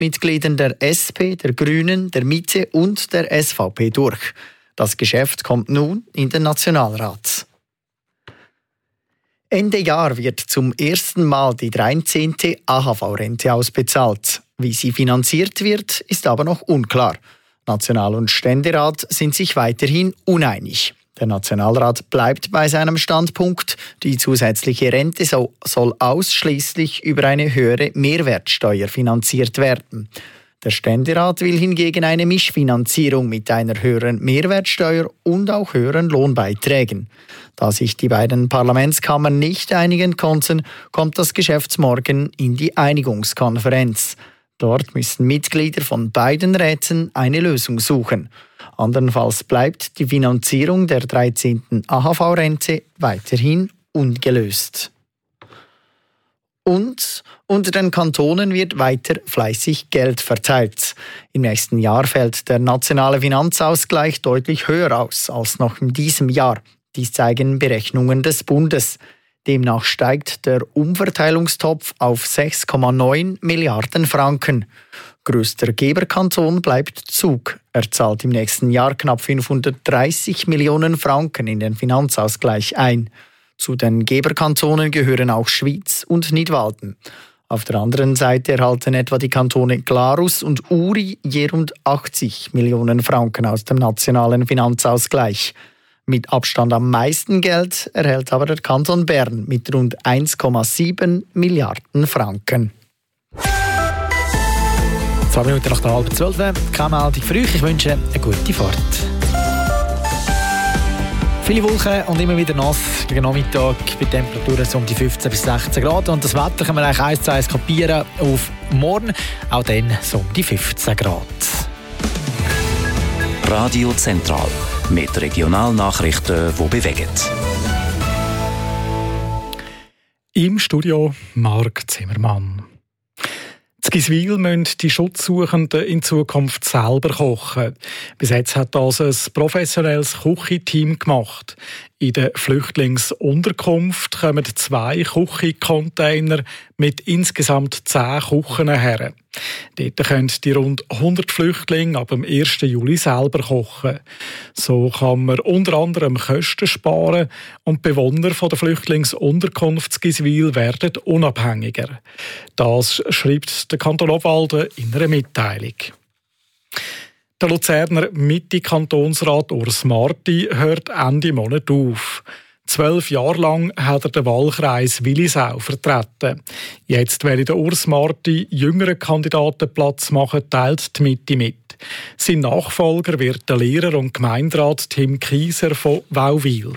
Mitgliedern der SP, der Grünen, der Mitte und der SVP durch. Das Geschäft kommt nun in den Nationalrat. Ende Jahr wird zum ersten Mal die 13. AHV-Rente ausbezahlt. Wie sie finanziert wird, ist aber noch unklar. National- und Ständerat sind sich weiterhin uneinig. Der Nationalrat bleibt bei seinem Standpunkt, die zusätzliche Rente soll ausschließlich über eine höhere Mehrwertsteuer finanziert werden. Der Ständerat will hingegen eine Mischfinanzierung mit einer höheren Mehrwertsteuer und auch höheren Lohnbeiträgen. Da sich die beiden Parlamentskammern nicht einigen konnten, kommt das Geschäft morgen in die Einigungskonferenz. Dort müssen Mitglieder von beiden Räten eine Lösung suchen. Andernfalls bleibt die Finanzierung der 13. AHV-Rente weiterhin ungelöst. Und unter den Kantonen wird weiter fleißig Geld verteilt. Im nächsten Jahr fällt der nationale Finanzausgleich deutlich höher aus als noch in diesem Jahr. Dies zeigen Berechnungen des Bundes. Demnach steigt der Umverteilungstopf auf 6,9 Milliarden Franken. Größter Geberkanton bleibt Zug. Er zahlt im nächsten Jahr knapp 530 Millionen Franken in den Finanzausgleich ein. Zu den Geberkantonen gehören auch Schwyz und Nidwalden. Auf der anderen Seite erhalten etwa die Kantone Glarus und Uri je rund 80 Millionen Franken aus dem nationalen Finanzausgleich. Mit Abstand am meisten Geld erhält aber der Kanton Bern mit rund 1,7 Milliarden Franken. 2 Minuten nach der 11:30. Keine Meldung für euch. Ich wünsche eine gute Fahrt. Viele Wolken und immer wieder nass gegen Nachmittag bei Temperaturen so um die 15 bis 16 Grad. Und das Wetter können wir eigentlich 1 zu 1 kopieren auf morgen. Auch dann so um die 15 Grad. Radio Zentral mit Regionalnachrichten, die bewegen. Im Studio Marc Zimmermann. In Giswil müssen die Schutzsuchenden in Zukunft selber kochen. Bis jetzt hat das ein professionelles Küchenteam gemacht. In der Flüchtlingsunterkunft kommen 2 Küchencontainer mit insgesamt 10 Küchen her. Dort können die rund 100 Flüchtlinge ab dem 1. Juli selber kochen. So kann man unter anderem Kosten sparen und die Bewohner der Flüchtlingsunterkunft Giswil werden unabhängiger. Das schreibt der Kanton Obwalden in einer Mitteilung. Der Luzerner Mitte-Kantonsrat Urs Marti hört Ende Monat auf. 12 Jahre lang hat er den Wahlkreis Willisau vertreten. Jetzt will der Urs Marti jüngeren Kandidaten Platz machen, teilt die Mitte mit. Sein Nachfolger wird der Lehrer und Gemeinderat Tim Kieser von Wauwil.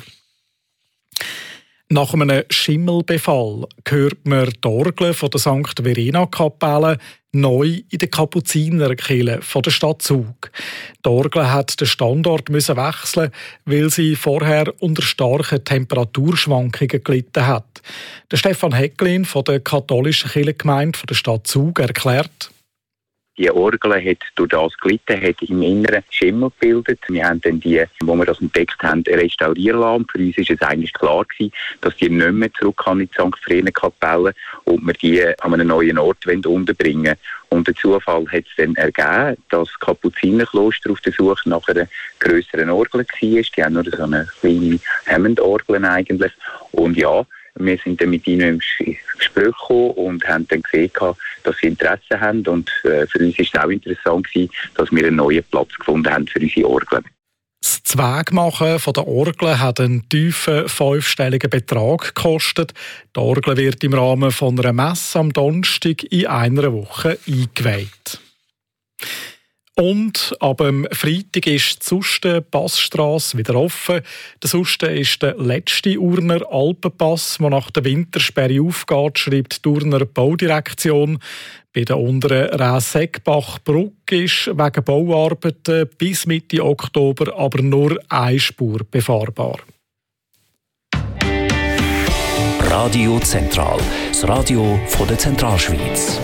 Nach einem Schimmelbefall hört man die Orgel von der St. Verena-Kapelle neu in der Kapuzinerkirche von der Stadt Zug. Die Orgel hat den Standort wechseln, weil sie vorher unter starken Temperaturschwankungen gelitten hat. Der Stefan Hecklin von der katholischen Kirchengemeinde der Stadt Zug erklärt: Die Orgel hat durch das gelitten, hat im Inneren Schimmel gebildet. Wir haben dann die, wo wir das entdeckt haben, restaurieren lassen. Für uns war es eigentlich klar gewesen, dass die nicht mehr zurück kann in die St. Verena-Kapelle und wir die an einem neuen Ort unterbringen wollen. Und der Zufall hat es dann ergeben, dass das Kapuzinerkloster auf der Suche nach einer grösseren Orgel war. Die haben nur so eine kleine Hammond-Orgel eigentlich. Und ja, wir sind dann mit ihnen im Gespräch gekommen und haben dann gesehen, dass sie Interesse haben. Und für uns war es auch interessant, dass wir einen neuen Platz gefunden haben für unsere Orgeln. Das Zweigmachen der Orgel hat einen tiefen 5-stelligen Betrag gekostet. Die Orgel wird im Rahmen von einer Messe am Donnerstag in einer Woche eingeweiht. Und ab dem Freitag ist die Susten-Passstrasse wieder offen. Der Susten ist der letzte Urner Alpenpass, der nach der Wintersperre aufgeht, schreibt die Urner Baudirektion. Bei der unteren Räsegbach-Brücke ist wegen Bauarbeiten bis Mitte Oktober aber nur eine Spur befahrbar. Radio Zentral, das Radio von der Zentralschweiz.